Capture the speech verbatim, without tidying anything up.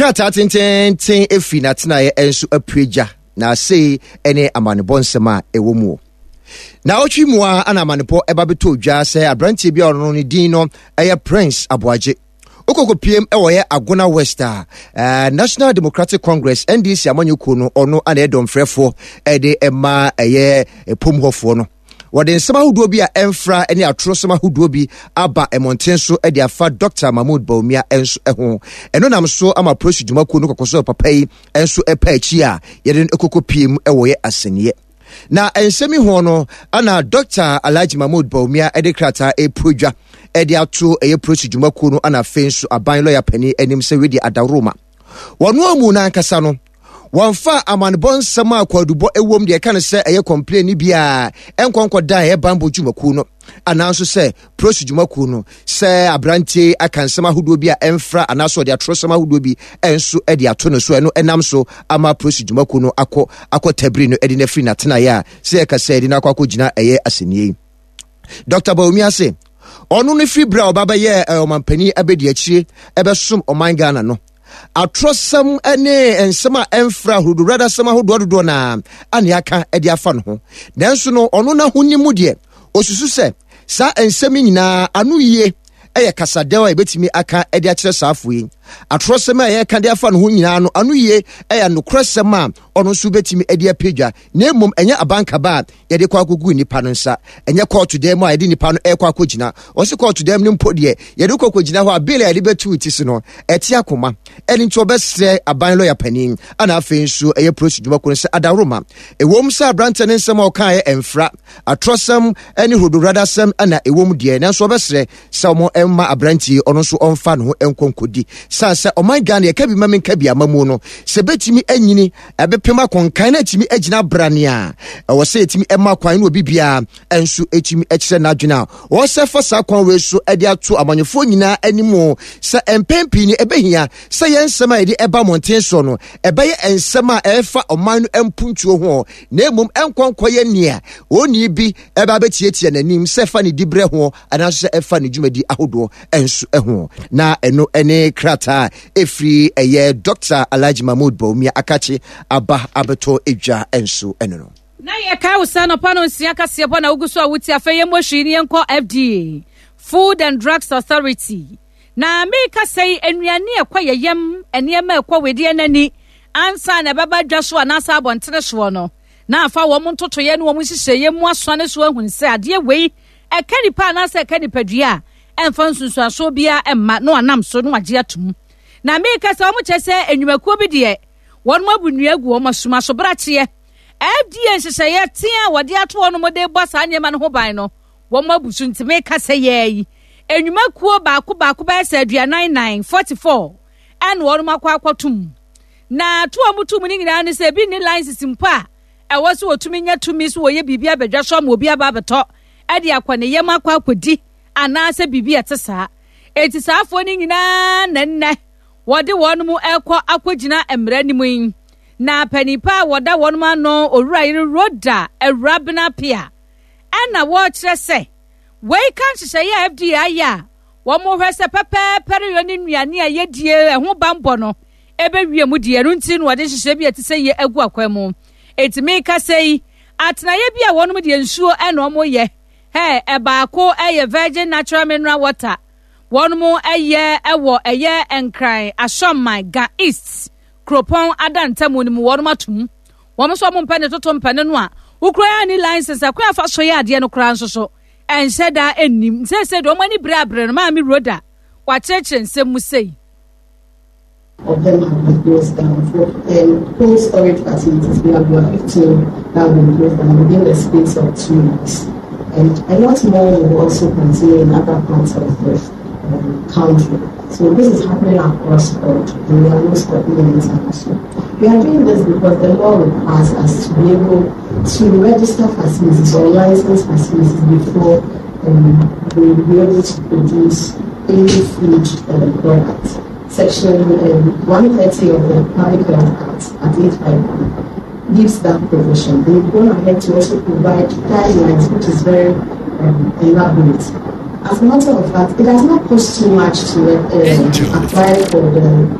Krata tenten efi na tena ye enso apreja na sei ene amanebɔ nsɛm a ɛwɔ mu. Na otwi mu a ana amanebɔ eba beto dwa sɛ abrantie bia ɔno ne din no ɛyɛ Prince Aboagye. Okoko P M ɛwɔ yɛ Agona West a uh, National Democratic Congress N D C amanyɔkuo no ɔno ana ɛdɔm frɛfoɔ ɛde ɛma ɛyɛ epomhɔfoɔ no. Wɔde nsɛm ahodoɔ bi a ɛmfra ɛne atoro nsɛm ahodoɔ bi aba ɛmɔnten so ɛde afa Doctor Mahmoud Bawumia ɛnso ɛho. Ɛno nam so ama prosi dwumakuo no kɔkɔso papa yi ɛnso ɛpa akyi a yɛde Okoko P M ɛwɔ yɛ asɛnniɛ. Na ensemi ho no ana Doctor Alhaji Mahmoud Bawumia ɛde krata eprodwa ɛde ato ɛyɛ prosi dwumakuo no ana fenso aban lawyer pani anim sɛ wedi adaroma. Wɔno amu na ankasa no wɔmfa amanebɔ nsɛm a kwadubɔ ewom de ɛka ne sɛ ɛyɛ complain ni bia ɛnkɔnkɔ da ɛyɛ bambo dwumakuo no ananso sɛ prosi dwumakuo no sɛ abrantie aka nsɛm ahodoɔ bi a ɛmfra anaso de atoro nsɛm ahodoɔ bi ɛnso ɛde ato no so ɛno ɛnam so ama prosi dwumakuo no akɔ akɔ tabiri no ɛde na firi na tena ya sɛ ɛka sɛ ɛde na akɔ akɔgyina ɛyɛ asɛnniɛ. Doctor Bawumia se ɔno ne firi bra ɔbaba yɛ ɔmampani abedi akyire ɛbɛsom ɔman Ghana no atrosam ene ensema emfra hudu rada sama hudu dodo na ane aka edi afa no ho nanso no ono na honimu de osusu se sa ensemi nyina anu yie eye kasadewa ebetimi aka edi akire saafo yi atrosam eye ka de afa no ho nyina no anu yie eye nokrosam a ono so betimi edi apedwa na emom enye abanka ba ye de kwa agugu nipa no nsa enye court dem a ye de nipa no e kwa akogina o se court dem ni mpo de ye de kokogina ho abele ye de betu tisi no eti akoma eni nto besre aban lawyer panin ana afen so eye prosi dwumakuo se adaroma ewom sa brante ne nsem o kan ye emfra atrosam eni hodorada sam ana ewom de nanso besre sa mo emma abranti ono so onfa no enkonkodi sa sa o man Ghana ye ka bi ma men ka bi amamu no se betimi anyini ebepema konkan na timi agina brania wo se etimi emma kwan no bibia enso etimi ekire na adwena wo se fa sa kwan we so ade ato amanyefo nyina animu se empempi ni ebehia se ye nsema ede eba monten so no ebeye ensema efa oman no empuntuo ho na emum enkonkoye nia oni bi eba betietie nanim se fa ne dibre ho anaso se efa ne dwumadi ahodo enso eho na eno ene krata efri eye Doctor Alhaji Mahmoud Bawumia akache aba abeto edwa enso eno no na ye ka usano pano nsia kase bo na uguso awuti afeye mohwini enko F D A Food and Drugs Authority na me ka sei enuane ekwa yeyem enema ekwa wedi enani ansa na baba dwaso anasa abontere so no na afa wo montoto ye no wo hihye mu asone so ahun se ade wei ekani pa anasa ekani padua emfa nsunsu aso bia emma no anam so no agye atum na me ka se wo mo chese enwumakuo bi de won mo abunua gu wo masuma so brache F D A nhyehyɛ tia wode ato no mo de bɔ saa nyema no ho ban no wo mo abusu ntime ka se ye enwumakuo baako baako ba se aduanan nine forty-four and won mo akwa akwatum na to amutum ni nyina ne se bi ni license mpa e wo so otumi nya tumi so wo ye bibia badwa so ma obi aba beto e de akwane yem akwa akodi ana se bibia tesa eti saafo ni nyina nenne wode won mu ekɔ akogina emra ni mu na panipa woda won ma no owura yiri roda ewrabna pia ana wo kire se wei kan hyehyɛ ya F D A ya wo mo hwɛ se pepe period ni nuane a yedie ɛho bambɔ no ebe wie mu die no nti no wode hyehyɛ bi ati se ye agu akwan mu etimi ka sei atena ye bi a won mu die nsuo ɛna omo ye he ebaako ɛyɛ virgin natural mineral water won mu ɛyɛ ɛwɔ ɛyɛ enkran Ashomman Ga East Kropon adantamu ni mu won matum won so mo mpane toto mpane no a ukroya ni license akwa fa so ye ade no kra nso so enhyɛ da enim se se do mani bre abre no ma mi roda wa cheche nsem mu sei of them have been closed down for um, cold storage facilities we have fifteen that have been closed down within the space of two weeks and a lot more will also continue in other parts of the um, country. So this is happening across the board, and we are not stopping anytime soon. We are doing this because the law requires us to be able to register facilities or license facilities before um, we will be able to produce any food um, products. Section um, one thirty of the Public Health Act at eight fifty-one gives that provision. We've gone ahead to also provide guidelines, which is very um, elaborate. As a matter of fact, it does not cost too much to uh, apply for the